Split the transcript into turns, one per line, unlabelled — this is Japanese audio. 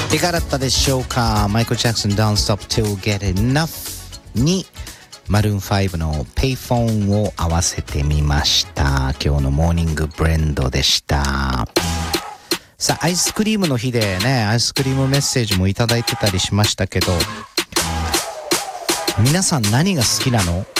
いかがだったでしょうか。マイケル・ジャクソン Don't Stop Till Get Enough にマルーン5の Payphone を合わせてみました。今日のモーニングブレンドでした。さあアイスクリームの日でね、アイスクリームメッセージもいただいてたりしましたけど、皆さん何が好きなの？